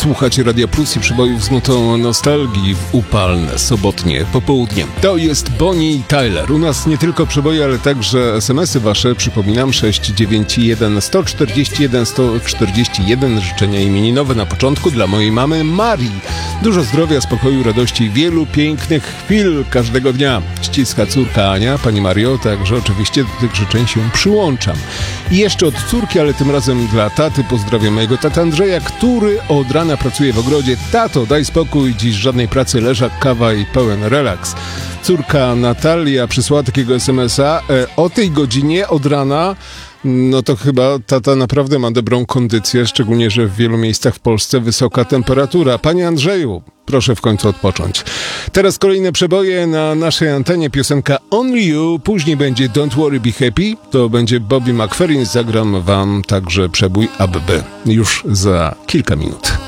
Słuchacie Radia Plus i przebojów z nutą nostalgii w upalne sobotnie popołudnie. To jest Bonnie Tyler. U nas nie tylko przeboje, ale także SMS-y wasze. Przypominam 691 141 141. Życzenia imieninowe na początku dla mojej mamy Marii. Dużo zdrowia, spokoju, radości i wielu pięknych chwil każdego dnia. Ściska córka Ania. Pani Mario, także oczywiście do tych życzeń się przyłączam. I jeszcze od córki, ale tym razem dla taty. Pozdrawiam mojego tata Andrzeja, który od rana pracuje w ogrodzie. Tato, daj spokój, dziś żadnej pracy, leżak, kawa i pełen relaks. Córka Natalia przysłała takiego SMS-a. O tej godzinie od rana, no to chyba tata naprawdę ma dobrą kondycję, szczególnie, że w wielu miejscach w Polsce wysoka temperatura. Panie Andrzeju, proszę w końcu odpocząć. Teraz kolejne przeboje na naszej antenie. Piosenka Only You, później będzie Don't Worry Be Happy, to będzie Bobby McFerrin. Zagram wam także przebój ABB już za kilka minut.